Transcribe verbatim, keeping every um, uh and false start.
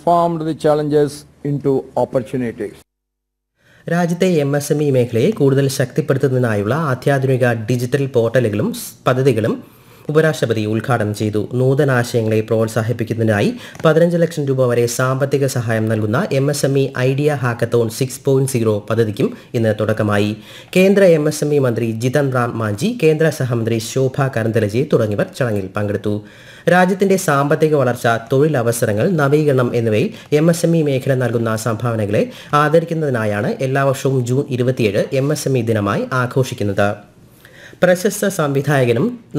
transformed the challenges into opportunities. രാജ്യത്തെ M S M E മേഖലയെ കൂടുതൽ ശക്തിപ്പെടുത്തുന്നതിനായുള്ള അത്യാധുനിക ഡിജിറ്റൽ പോർട്ടലുകളും പദ്ധതികളും ഉപരാഷ്ട്രപതി ഉദ്ഘാടനം ചെയ്തു. നൂതനാശയങ്ങളെ പ്രോത്സാഹിപ്പിക്കുന്നതിനായി പതിനഞ്ച് ലക്ഷം രൂപ വരെ സാമ്പത്തിക സഹായം നൽകുന്ന M S M E idea hackathon six point zero പദ്ധതിക്കും ഇന്ന് തുടക്കമായി. കേന്ദ്ര എം എസ് എം ഇ മന്ത്രി ജിതൻ റാം മാഞ്ചി, കേന്ദ്ര സഹമന്ത്രി ശോഭ കരന്തലജെ തുടങ്ങിയവർ ചടങ്ങിൽ പങ്കെടുത്തു. രാജ്യത്തിന്റെ സാമ്പത്തിക വളർച്ച, തൊഴിലവസരങ്ങൾ, നവീകരണം എന്നിവയിൽ എം എസ് എം ഇ മേഖല നൽകുന്ന സംഭാവനകളെ ആദരിക്കുന്നതിനായാണ് എല്ലാ വർഷവും ജൂൺ ഇരുപത്തിയേഴ് എം എസ് എം ഇ ദിനമായി ആഘോഷിക്കുന്നത്. പ്രശസ്ത സംവിധായകനും